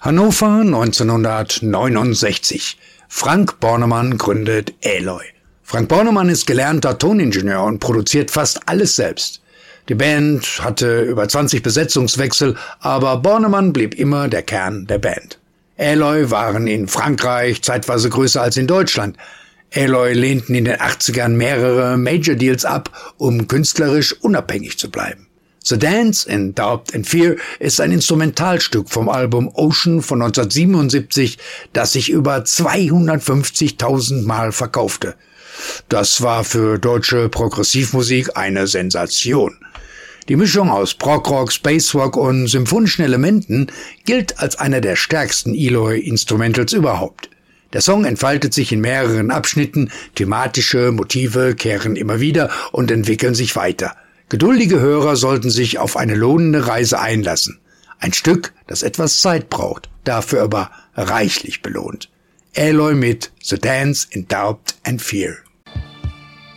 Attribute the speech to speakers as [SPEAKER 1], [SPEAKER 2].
[SPEAKER 1] Hannover 1969. Frank Bornemann gründet Eloy. Frank Bornemann ist gelernter Toningenieur und produziert fast alles selbst. Die Band hatte über 20 Besetzungswechsel, aber Bornemann blieb immer der Kern der Band. Eloy waren in Frankreich zeitweise größer als in Deutschland. Eloy lehnten in den 80ern mehrere Major Deals ab, um künstlerisch unabhängig zu bleiben. The Dance in Doubt and Fear ist ein Instrumentalstück vom Album Ocean von 1977, das sich über 250.000 Mal verkaufte. Das war für deutsche Progressivmusik eine Sensation. Die Mischung aus Prog-Rock, Space-Rock und symphonischen Elementen gilt als einer der stärksten Eloy-Instrumentals überhaupt. Der Song entfaltet sich in mehreren Abschnitten, thematische Motive kehren immer wieder und entwickeln sich weiter. Geduldige Hörer sollten sich auf eine lohnende Reise einlassen. Ein Stück, das etwas Zeit braucht, dafür aber reichlich belohnt. Eloy mit The Dance in Doubt and Fear.